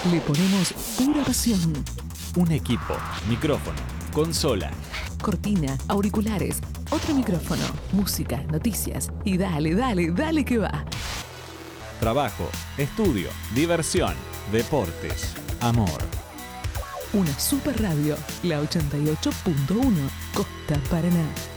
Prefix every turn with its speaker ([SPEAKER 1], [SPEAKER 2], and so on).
[SPEAKER 1] Le ponemos pura pasión.
[SPEAKER 2] Un equipo, micrófono, consola,
[SPEAKER 1] Cortina, auriculares, otro micrófono, música, noticias y dale que va.
[SPEAKER 2] trabajo, estudio, diversión, deportes, amor.
[SPEAKER 1] Una super radio, la 88.1, Costa Paraná.